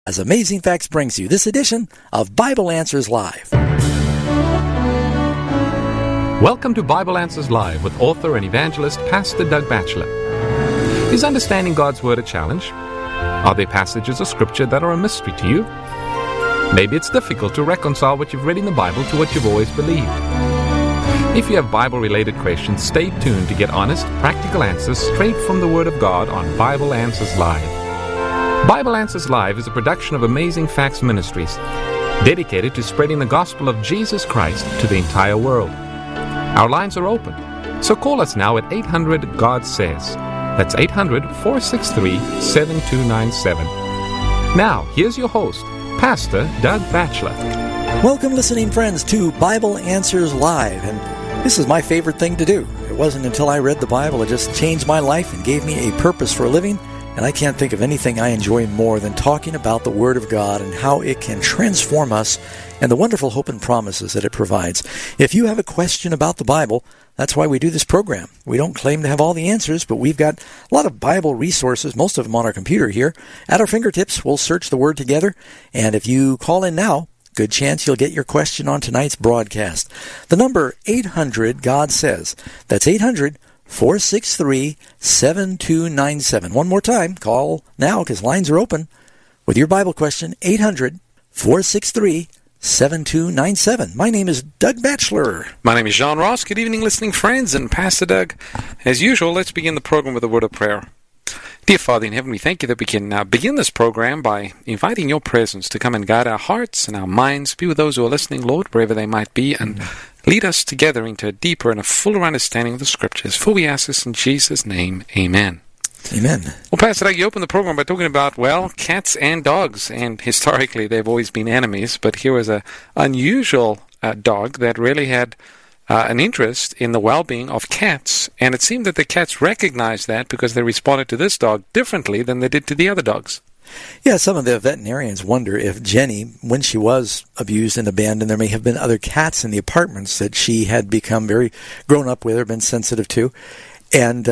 As Amazing Facts brings you this edition of Bible Answers Live. Welcome to Bible Answers Live with author and evangelist Pastor Doug Batchelor. Is understanding God's Word a challenge? Are there passages of Scripture that are a mystery to you? Maybe it's difficult to reconcile what you've read in the Bible to what you've always believed. If you have Bible-related questions, stay tuned to get honest, practical answers straight from the Word of God on Bible Answers Live. Bible Answers Live is a production of Amazing Facts Ministries, dedicated to spreading the gospel of Jesus Christ to the entire world. Our lines are open, so call us now at 800-GOD-SAYS. That's 800-463-7297. Now, here's your host, Pastor Doug Batchelor. Welcome, listening friends, to Bible Answers Live. And this is my favorite thing to do. It wasn't until I read the Bible it just changed my life and gave me a purpose for living. And I can't think of anything I enjoy more than talking about the Word of God and how it can transform us and the wonderful hope and promises that it provides. If you have a question about the Bible, that's why we do this program. We don't claim to have all the answers, but we've got a lot of Bible resources, most of them on our computer here. At our fingertips, we'll search the Word together. And if you call in now, good chance you'll get your question on tonight's broadcast. The number 800-GOD-SAYS. That's 800-463-7297. One more time, call now because lines are open with your Bible question, 800-463-7297. My name is Doug Batchelor. My name is John Ross. Good evening, listening friends, and Pastor Doug. As usual, let's begin the program with a word of prayer. Dear Father in heaven, we thank you that we can now begin this program by inviting your presence to come and guide our hearts and our minds. Be with those who are listening, Lord, wherever they might be, and lead us together into a deeper and a fuller understanding of the Scriptures. For we ask this in Jesus' name, amen. Amen. Well, Pastor Doug, you opened the program by talking about, cats and dogs, and historically they've always been enemies, but here was an unusual dog that really had an interest in the well-being of cats, and it seemed that the cats recognized that because they responded to this dog differently than they did to the other dogs. Yeah, some of the veterinarians wonder if Jenny, when she was abused and abandoned, there may have been other cats in the apartments that she had become very grown up with or been sensitive to. And,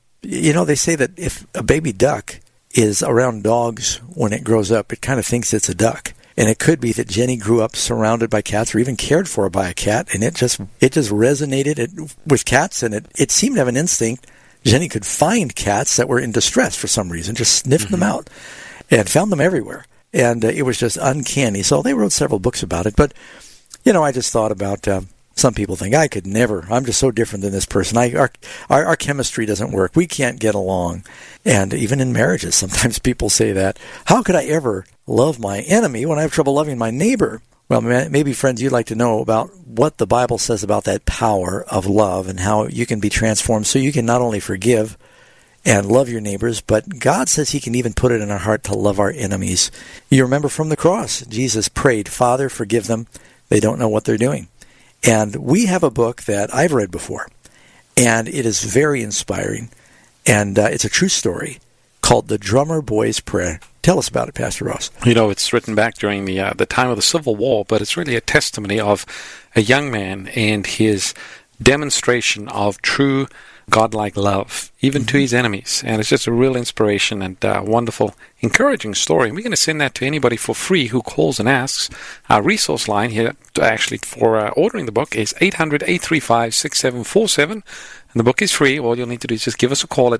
they say that if a baby duck is around dogs when it grows up, it kind of thinks it's a duck. And it could be that Jenny grew up surrounded by cats or even cared for by a cat, and it just resonated with cats, and it seemed to have an instinct. Jenny could find cats that were in distress for some reason, just sniffed them out, and found them everywhere. And it was just uncanny. So they wrote several books about it. But, I just thought about some people think, I could never. I'm just so different than this person. Our chemistry doesn't work. We can't get along. And even in marriages, sometimes people say that. How could I ever love my enemy when I have trouble loving my neighbor? Well, maybe, friends, you'd like to know about what the Bible says about that power of love and how you can be transformed so you can not only forgive and love your neighbors, but God says He can even put it in our heart to love our enemies. You remember from the cross, Jesus prayed, Father, forgive them. They don't know what they're doing. And we have a book that I've read before, and it is very inspiring, and it's a true story called The Drummer Boy's Prayer. Tell us about it, Pastor Ross. It's written back during the time of the Civil War, but it's really a testimony of a young man and his demonstration of true godlike love, even to his enemies. And it's just a real inspiration and wonderful, encouraging story. And we're going to send that to anybody for free who calls and asks. Our resource line here, actually, for ordering the book is 800-835-6747. And the book is free. All you'll need to do is just give us a call at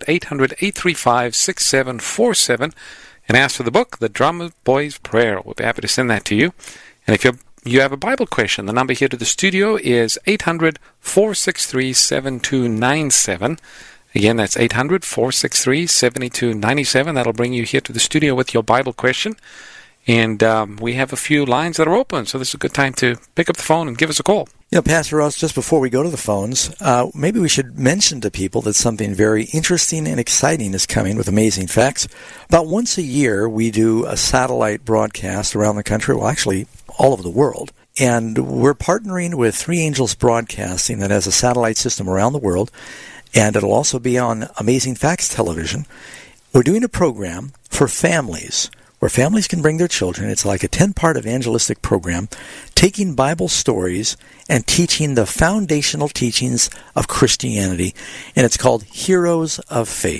800-835-6747 and ask for the book, The Drummer Boy's Prayer. We'll be happy to send that to you. And if you have a Bible question, the number here to the studio is 800-463-7297. Again, that's 800-463-7297. That'll bring you here to the studio with your Bible question. And we have a few lines that are open, so this is a good time to pick up the phone and give us a call. Pastor Ross, just before we go to the phones, maybe we should mention to people that something very interesting and exciting is coming with Amazing Facts. About once a year, we do a satellite broadcast around the country, well, actually, all over the world. And we're partnering with Three Angels Broadcasting that has a satellite system around the world, and it'll also be on Amazing Facts Television. We're doing a program for families where families can bring their children. It's like a 10-part evangelistic program, taking Bible stories and teaching the foundational teachings of Christianity. And it's called Heroes of Faith.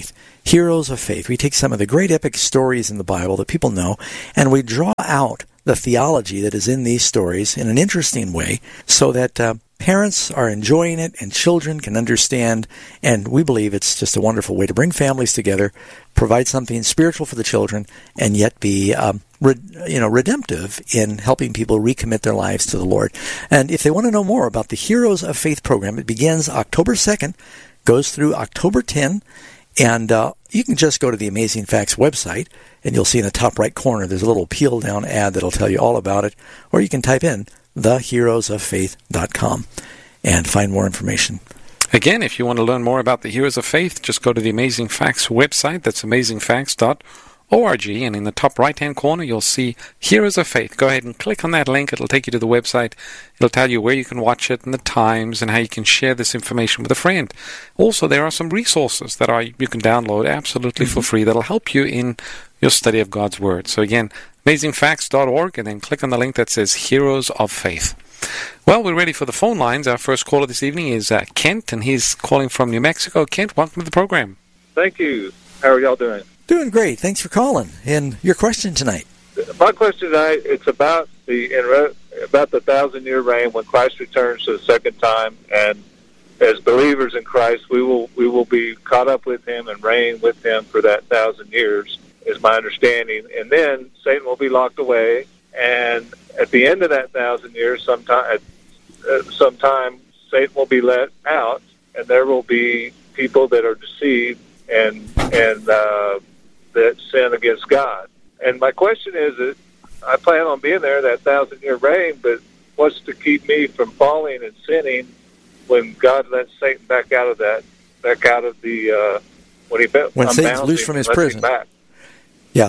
Heroes of Faith. We take some of the great epic stories in the Bible that people know, and we draw out the theology that is in these stories in an interesting way so that parents are enjoying it and children can understand, and we believe it's just a wonderful way to bring families together, provide something spiritual for the children, and yet be redemptive in helping people recommit their lives to the Lord. And if they want to know more about the Heroes of Faith program, it begins October 2nd, goes through October 10, and you can just go to the Amazing Facts website, and you'll see in the top right corner there's a little peel-down ad that'll tell you all about it, or you can type in theheroesoffaith.com and find more information. Again, if you want to learn more about the Heroes of Faith, just go to the Amazing Facts website. That's amazingfacts.org, and in the top right-hand corner, you'll see Heroes of Faith. Go ahead and click on that link. It'll take you to the website. It'll tell you where you can watch it and the times and how you can share this information with a friend. Also, there are some resources that you can download absolutely for free that'll help you in your study of God's Word. So again, amazingfacts.org, and then click on the link that says Heroes of Faith. Well, we're ready for the phone lines. Our first caller this evening is Kent, and he's calling from New Mexico. Kent, welcome to the program. Thank you. How are y'all doing? Doing great. Thanks for calling. And your question tonight? My question tonight, it's about the 1,000-year reign when Christ returns the second time, and as believers in Christ, we will be caught up with Him and reign with Him for that 1,000 years, is my understanding. And then Satan will be locked away, and at the end of that 1,000 years, sometime Satan will be let out, and there will be people that are deceived and that sin against God. And my question is that I plan on being there that 1,000-year reign, but what's to keep me from falling and sinning when God lets Satan back out of the when Satan's loose from his prison? Yeah,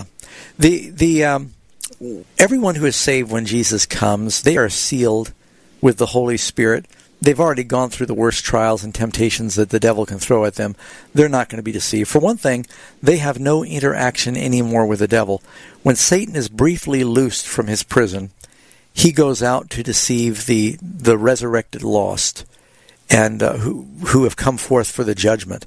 everyone who is saved when Jesus comes, they are sealed with the Holy Spirit. They've already gone through the worst trials and temptations that the devil can throw at them. They're not going to be deceived. For one thing, they have no interaction anymore with the devil. When Satan is briefly loosed from his prison, he goes out to deceive the resurrected lost and who have come forth for the judgment.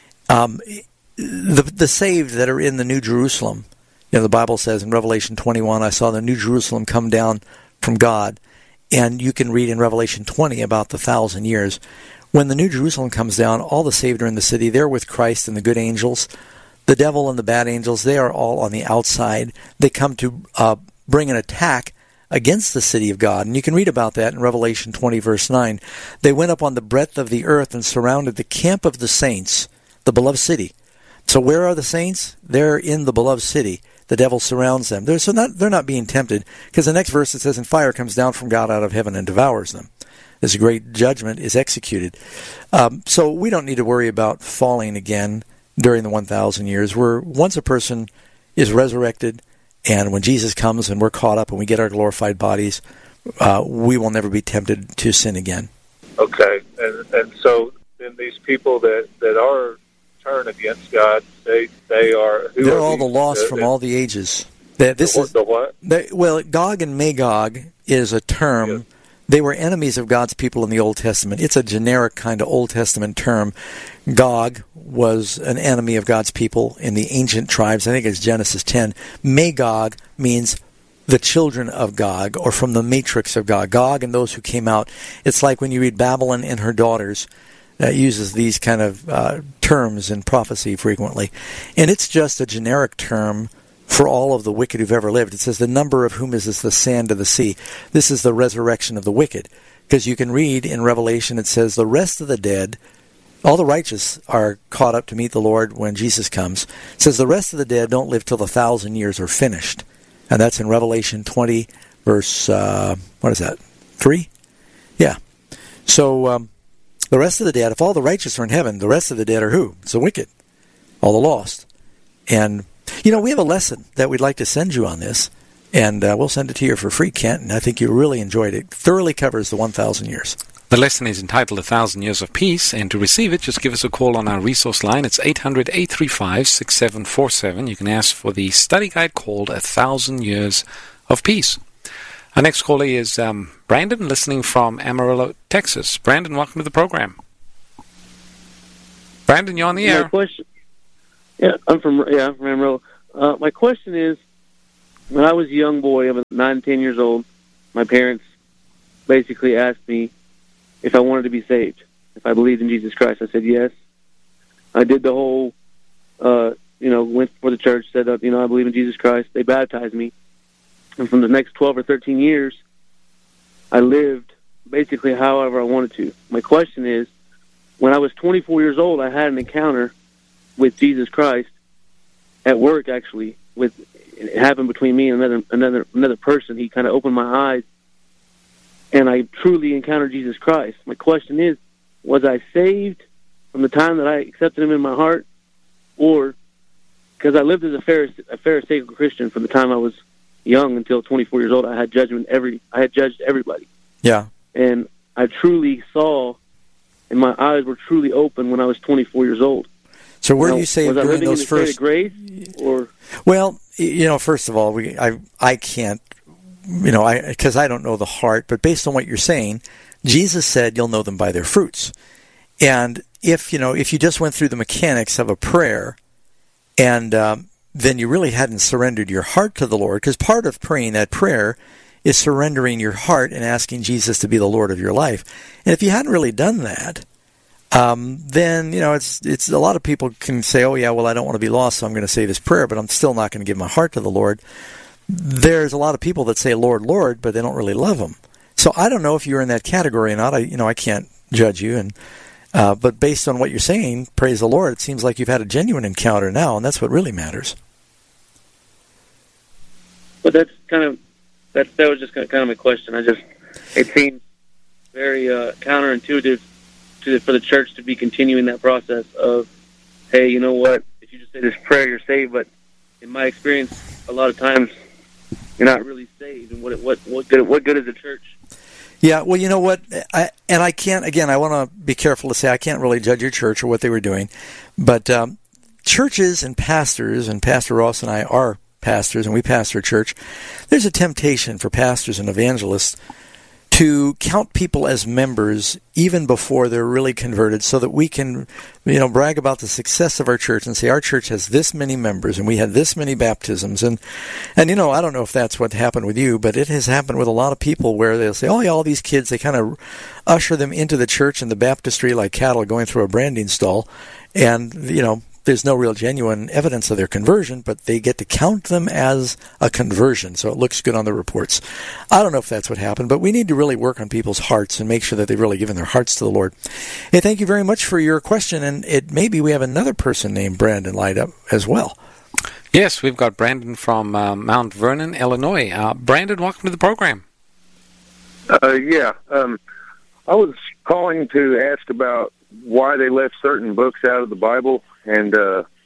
The saved that are in the New Jerusalem, the Bible says in Revelation 21, I saw the New Jerusalem come down from God. And you can read in Revelation 20 about the 1,000 years. When the New Jerusalem comes down, all the saved are in the city. They're with Christ and the good angels. The devil and the bad angels, they are all on the outside. They come to bring an attack against the city of God. And you can read about that in Revelation 20, verse 9. They went up on the breadth of the earth and surrounded the camp of the saints, the beloved city. So where are the saints? They're in the beloved city. The devil surrounds them. They're not being tempted, because the next verse it says, and fire comes down from God out of heaven and devours them. This great judgment is executed. So we don't need to worry about falling again during the 1,000 years. Once a person is resurrected, and when Jesus comes and we're caught up and we get our glorified bodies, we will never be tempted to sin again. Okay, and so then these people that are turn against God, they're all the lost from all the ages. The what? Well, Gog and Magog is a term. Yeah. They were enemies of God's people in the Old Testament. It's a generic kind of Old Testament term. Gog was an enemy of God's people in the ancient tribes. I think it's Genesis 10. Magog means the children of Gog, or from the matrix of Gog. Gog and those who came out. It's like when you read Babylon and her daughters. Uses these kind of terms in prophecy frequently. And it's just a generic term for all of the wicked who've ever lived. It says the number of whom is as the sand of the sea. This is the resurrection of the wicked. Because you can read in Revelation, it says the rest of the dead, all the righteous are caught up to meet the Lord when Jesus comes. It says the rest of the dead don't live till the 1,000 years are finished. And that's in Revelation 20, verse, 3? Yeah. So, the rest of the dead, if all the righteous are in heaven, the rest of the dead are who? It's the wicked, all the lost. And, we have a lesson that we'd like to send you on this, and we'll send it to you for free, Kent, and I think you really enjoyed it. It thoroughly covers the 1,000 years. The lesson is entitled 1,000 Years of Peace, and to receive it, just give us a call on our resource line. It's 800-835-6747. You can ask for the study guide called 1,000 Years of Peace. Our next caller is Brandon, listening from Amarillo, Texas. Brandon, welcome to the program. Brandon, you're on the air. Yeah, I'm from Amarillo. My question is, when I was a young boy, I was 9, 10 years old, my parents basically asked me if I wanted to be saved, if I believed in Jesus Christ. I said yes. I did the whole, went for the church, said, I believe in Jesus Christ. They baptized me. And from the next 12 or 13 years, I lived basically however I wanted to. My question is, when I was 24 years old, I had an encounter with Jesus Christ at work, actually. It happened between me and another person. He kind of opened my eyes, and I truly encountered Jesus Christ. My question is, was I saved from the time that I accepted him in my heart, or because I lived as a Pharisaical Christian from the time I was young until 24 years old, I had judged everybody. Yeah. And I truly saw, and my eyes were truly open when I was 24 years old. So where do you say during those first? Grace, or? Well, first of all, I can't, because I don't know the heart, but based on what you're saying, Jesus said you'll know them by their fruits. And if you just went through the mechanics of a prayer, and then you really hadn't surrendered your heart to the Lord, because part of praying that prayer is surrendering your heart and asking Jesus to be the Lord of your life. And if you hadn't really done that, then, it's a lot of people can say, oh, yeah, well, I don't want to be lost, so I'm going to say this prayer, but I'm still not going to give my heart to the Lord. There's a lot of people that say, Lord, Lord, but they don't really love him. So I don't know if you're in that category or not. I can't judge you. But based on what you're saying, praise the Lord, it seems like you've had a genuine encounter now, and that's what really matters. But that was just kind of my question. It seems very counterintuitive for the church to be continuing that process of, hey, you know what? If you just say this prayer, you're saved. But in my experience, a lot of times you're not really saved. And what good is the church? Yeah, well, you know what? I want to be careful to say I can't really judge your church or what they were doing, but churches and pastors, and Pastor Ross and I are pastors, and we pastor a church. There's a temptation for pastors and evangelists to count people as members even before they're really converted, so that we can, brag about the success of our church and say our church has this many members and we had this many baptisms. And I don't know if that's what happened with you, but it has happened with a lot of people where they'll say, oh yeah, all these kids, they kind of usher them into the church and the baptistry like cattle going through a branding stall. And, there's no real genuine evidence of their conversion, but they get to count them as a conversion, so it looks good on the reports. I don't know if that's what happened, but we need to really work on people's hearts and make sure that they've really given their hearts to the Lord. Hey, thank you very much for your question, and maybe we have another person named Brandon lined up as well. Yes, we've got Brandon from Mount Vernon, Illinois. Brandon, welcome to the program. I was calling to ask about why they left certain books out of the Bible, and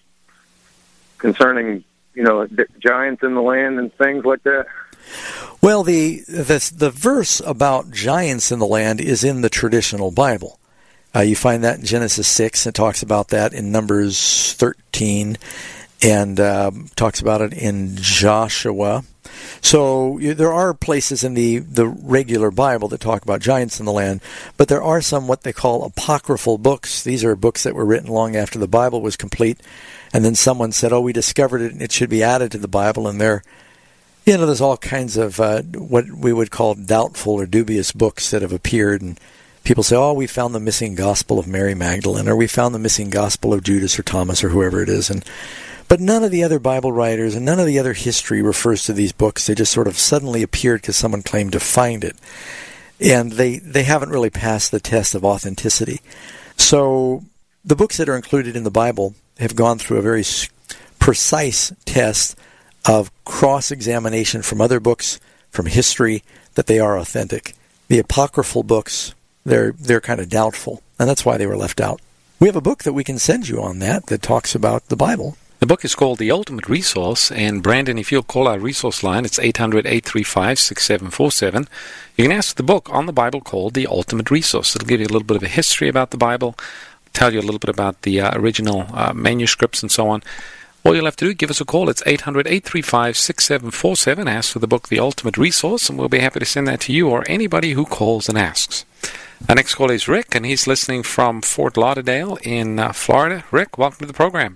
concerning, giants in the land and things like that. Well, the verse about giants in the land is in the traditional Bible. You find that in Genesis 6, and talks about that in Numbers 13, and talks about it in Joshua. So there are places in the regular Bible that talk about giants in the land, but there are some what they call apocryphal books. These are books that were written long after the Bible was complete, and then someone said, oh, we discovered it and it should be added to the Bible, and there's all kinds of what we would call doubtful or dubious books that have appeared, and people say, oh, we found the missing gospel of Mary Magdalene, or we found the missing gospel of Judas or Thomas or whoever it is, but none of the other Bible writers and none of the other history refers to these books. They just sort of suddenly appeared because someone claimed to find it. And they haven't really passed the test of authenticity. So the books that are included in the Bible have gone through a very precise test of cross-examination from other books, from history, that they are authentic. The apocryphal books, they're kind of doubtful, and that's why they were left out. We have a book that we can send you on that talks about the Bible. The book is called The Ultimate Resource, and Brandon, if you'll call our resource line, it's 800-835-6747. You can ask the book on the Bible called The Ultimate Resource. It'll give you a little bit of a history about the Bible, tell you a little bit about the original manuscripts and so on. All you'll have to do, give us a call. It's 800-835-6747. Ask for the book The Ultimate Resource, and we'll be happy to send that to you or anybody who calls and asks. Our next caller is Rick, and he's listening from Fort Lauderdale in Florida. Rick, welcome to the program.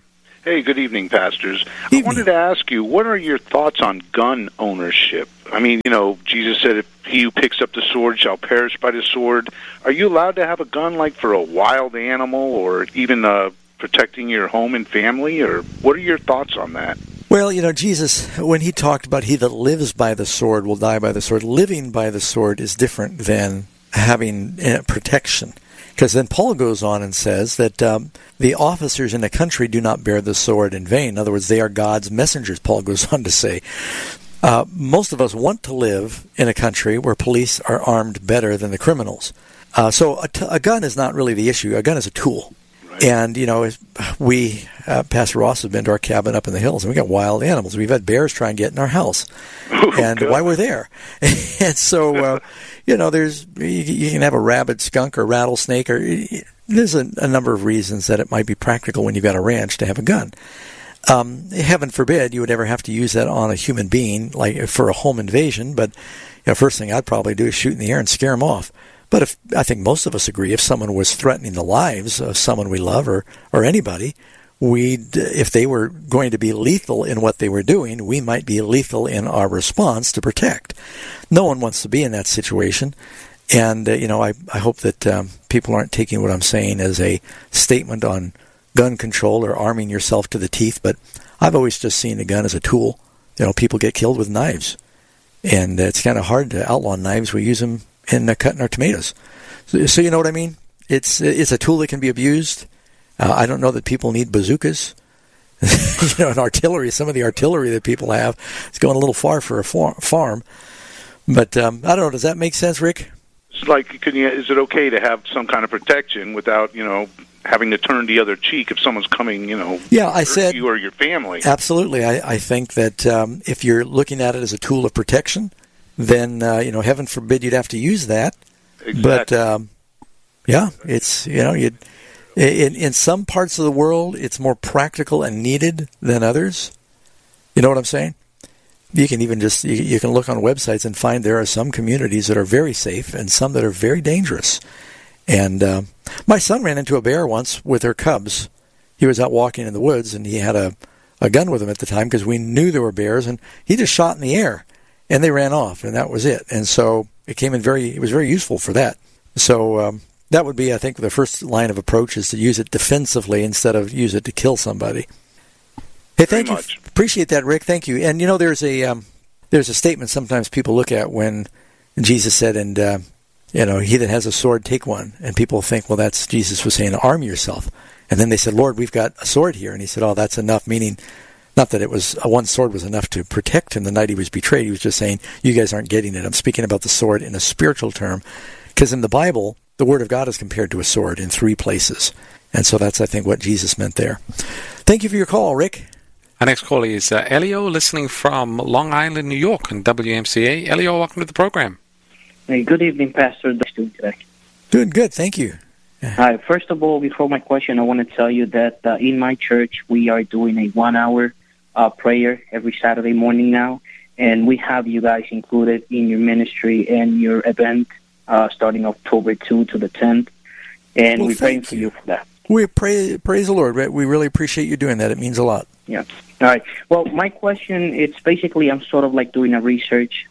Hey, good evening, pastors. Evening. I wanted to ask you, what are your thoughts on gun ownership? I mean, Jesus said, if he who picks up the sword shall perish by the sword. Are you allowed to have a gun, like, for a wild animal or even protecting your home and family? Or what are your thoughts on that? Well, Jesus, when he talked about he that lives by the sword will die by the sword, living by the sword is different than having protection. Because then Paul goes on and says that the officers in a country do not bear the sword in vain. In other words, they are God's messengers, Paul goes on to say. Most of us want to live in a country where police are armed better than the criminals. So a gun is not really the issue. A gun is a tool. Right. And, we, Pastor Ross, have been to our cabin up in the hills, and we got wild animals. We've had bears try and get in our house. And God. Why we're there. And so... there's you can have a rabid skunk or rattlesnake, or there's a number of reasons that it might be practical when you've got a ranch to have a gun. Heaven forbid you would ever have to use that on a human being, like for a home invasion. But first thing I'd probably do is shoot in the air and scare them off. But I think most of us agree, if someone was threatening the lives of someone we love or anybody, if they were going to be lethal in what they were doing, we might be lethal in our response to protect. No one wants to be in that situation. And, I hope that people aren't taking what I'm saying as a statement on gun control or arming yourself to the teeth. But I've always just seen a gun as a tool. People get killed with knives. And it's kind of hard to outlaw knives. We use them in cutting our tomatoes. So you know what I mean? It's a tool that can be abused. I don't know that people need bazookas. And artillery, some of the artillery that people have is going a little far for a farm. But I don't know, does that make sense, Rick? It's like, is it okay to have some kind of protection without, having to turn the other cheek if someone's coming, I said you or your family? Absolutely. I think that if you're looking at it as a tool of protection, then, heaven forbid you'd have to use that. Exactly. But, it's, you'd... In some parts of the world, it's more practical and needed than others. You know what I'm saying? You can even you can look on websites and find there are some communities that are very safe and some that are very dangerous. And my son ran into a bear once with her cubs. He was out walking in the woods, and he had a gun with him at the time because we knew there were bears, and he just shot in the air, and they ran off, and that was it. And so it was very useful for that. So... that would be, I think, the first line of approach is to use it defensively instead of use it to kill somebody. Hey, thank you. Appreciate that, Rick. Thank you. And, there's a statement sometimes people look at when Jesus said, and, he that has a sword, take one. And people think, well, that's Jesus was saying, arm yourself. And then they said, Lord, we've got a sword here. And he said, oh, that's enough, meaning not that it was one sword was enough to protect him the night he was betrayed. He was just saying, you guys aren't getting it. I'm speaking about the sword in a spiritual term. Because in the Bible, the Word of God is compared to a sword in 3 places. And so that's, I think, what Jesus meant there. Thank you for your call, Rick. Our next call is Elio, listening from Long Island, New York, on WMCA. Elio, welcome to the program. Hey, good evening, Pastor. How are you doing today? Doing good, thank you. Hi. First of all, before my question, I want to tell you that in my church, we are doing a 1-hour prayer every Saturday morning now. And we have you guys included in your ministry and your event starting October 2 to the 10th. And we're praying for you for that. We praise the Lord. We really appreciate you doing that. It means a lot. Yeah. All right. Well, my question, it's basically I'm sort of like doing a research.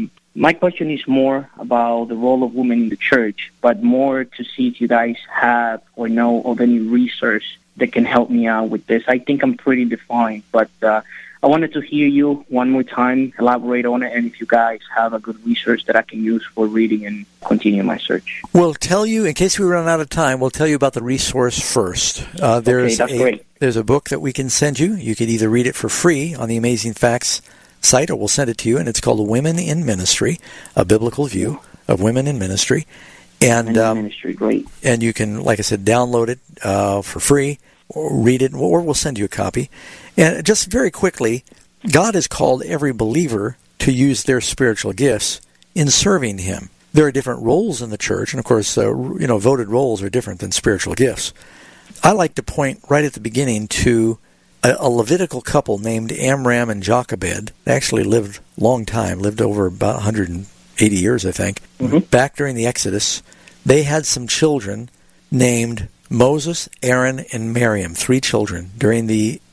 My question is more about the role of women in the church, but more to see if you guys have or know of any research that can help me out with this. I think I'm pretty defined, but I wanted to hear you one more time, elaborate on it, and if you guys have a good research that I can use for reading and continue my search. We'll tell you, in case we run out of time, we'll tell you about the resource first. That's great. There's a book that we can send you. You could either read it for free on the Amazing Facts site, or we'll send it to you, and it's called Women in Ministry, A Biblical View of Women in Ministry. And ministry, great. And you can, like I said, download it for free, or read it, or we'll send you a copy. And just very quickly, God has called every believer to use their spiritual gifts in serving Him. There are different roles in the church, and of course, voted roles are different than spiritual gifts. I like to point right at the beginning to a Levitical couple named Amram and Jochebed. They actually lived a long time, lived over about 180 years, I think. Mm-hmm. Back during the Exodus, they had some children named Moses, Aaron, and Miriam, 3 children during the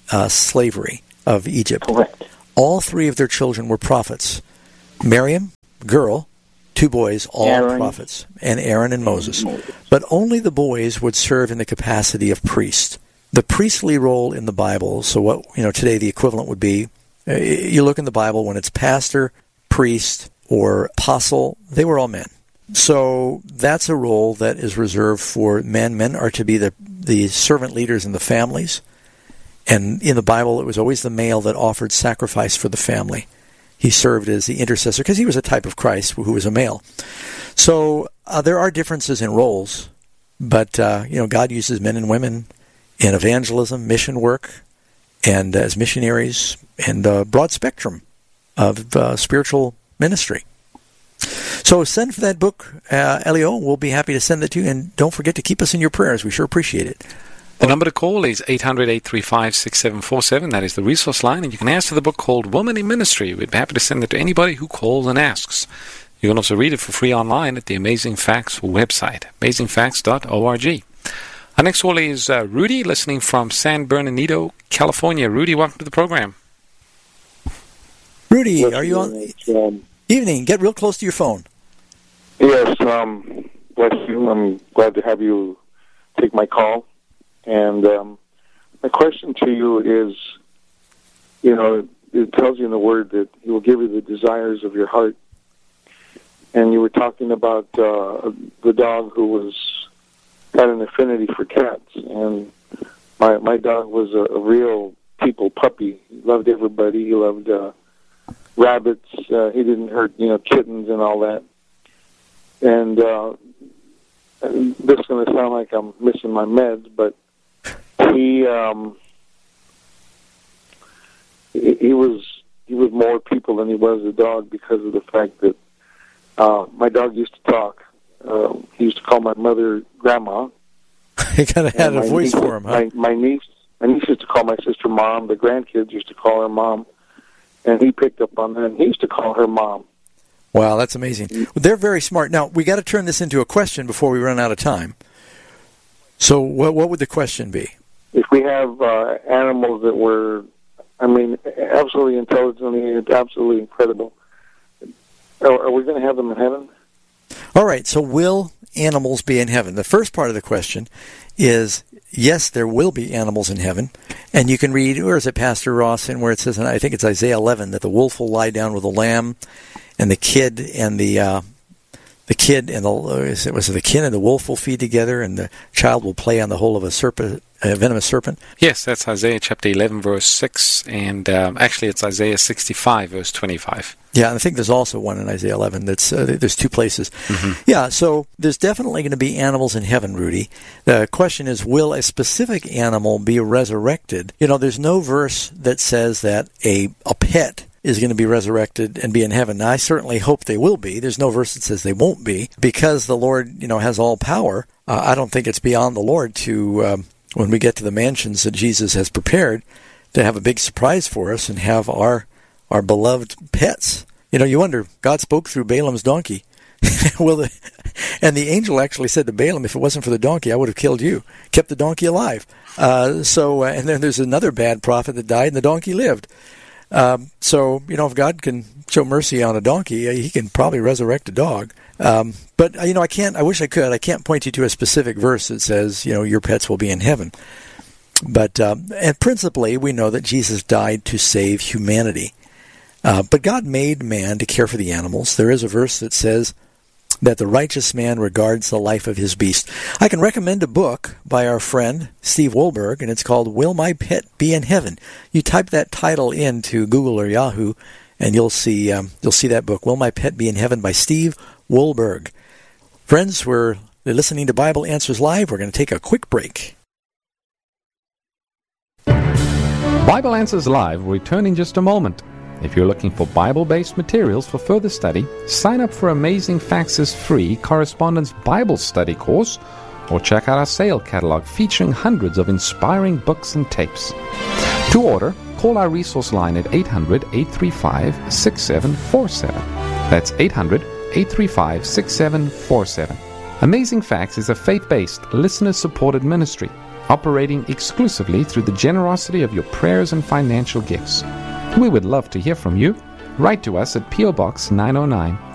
slavery of Egypt. Correct. All 3 of their children were prophets. Miriam, girl, 2 boys, all Aaron. prophets, and Aaron and Moses. But only the boys would serve in the capacity of priest. The priestly role in the Bible, so what today the equivalent would be, you look in the Bible when it's pastor, priest, or apostle, they were all men. So that's a role that is reserved for men. Men are to be the servant leaders in the families. And in the Bible, it was always the male that offered sacrifice for the family. He served as the intercessor because he was a type of Christ who was a male. So there are differences in roles, but God uses men and women in evangelism, mission work, and as missionaries, and a broad spectrum of spiritual ministry. So send for that book, Elio. We'll be happy to send it to you, and don't forget to keep us in your prayers. We sure appreciate it. The number to call is 800-835-6747. That is the resource line, and you can ask for the book called Woman in Ministry. We'd be happy to send it to anybody who calls and asks. You can also read it for free online at the Amazing Facts website, amazingfacts.org. Our next caller is Rudy, listening from San Bernardino, California. Rudy, welcome to the program. Rudy, are you on? Evening. Get real close to your phone. Yes, bless you. I'm glad to have you take my call. And my question to you is, it tells you in the Word that He will give you the desires of your heart. And you were talking about the dog who had an affinity for cats. And my dog was a real people puppy. He loved everybody. He loved rabbits. He didn't hurt, kittens and all that. And this is going to sound like I'm missing my meds, but he was more people than he was a dog because of the fact that my dog used to talk. He used to call my mother Grandma. He kind of had a voice for him, huh? My niece used to call my sister Mom. The grandkids used to call her Mom. And he picked up on that, and he used to call her Mom. Wow, that's amazing. Well, they're very smart. Now, we got to turn this into a question before we run out of time. So what would the question be? If we have animals that were, absolutely intelligent and absolutely incredible, are we going to have them in heaven? All right, so will animals be in heaven? The first part of the question is, yes, there will be animals in heaven. And you can read, where is it, Pastor Ross, where it says, and I think it's Isaiah 11, that the wolf will lie down with the lamb, and the kid and the wolf will feed together, and the child will play on the hole of a venomous serpent. Yes, that's Isaiah chapter 11, verse 6, and actually it's Isaiah 65, verse 25. Yeah, and I think there's also one in Isaiah 11. There's 2 places. Mm-hmm. Yeah, so there's definitely going to be animals in heaven, Rudy. The question is, will a specific animal be resurrected? There's no verse that says that a pet is going to be resurrected and be in heaven. Now, I certainly hope they will be. There's no verse that says they won't be, because the Lord, has all power. I don't think it's beyond the Lord to, when we get to the mansions that Jesus has prepared, to have a big surprise for us and have our beloved pets. You wonder, God spoke through Balaam's donkey. And the angel actually said to Balaam, if it wasn't for the donkey, I would have killed you, kept the donkey alive. And then there's another bad prophet that died, and the donkey lived. If God can show mercy on a donkey, He can probably resurrect a dog. But I wish I could. I can't point you to a specific verse that says, your pets will be in heaven. But, and principally, we know that Jesus died to save humanity. But God made man to care for the animals. There is a verse that says that the righteous man regards the life of his beast. I can recommend a book by our friend Steve Wohlberg, and it's called Will My Pet Be in Heaven? You type that title into Google or Yahoo, and you'll see that book, Will My Pet Be in Heaven, by Steve Wohlberg. Friends, we're listening to Bible Answers Live. We're going to take a quick break. Bible Answers Live will return in just a moment. If you're looking for Bible-based materials for further study, sign up for Amazing Facts' free Correspondence Bible Study course, or check out our sale catalog featuring hundreds of inspiring books and tapes. To order, call our resource line at 800-835-6747. That's 800-835-6747. Amazing Facts is a faith-based, listener-supported ministry. operating exclusively through the generosity of your prayers and financial gifts. We would love to hear from you. Write to us at P.O. Box 909,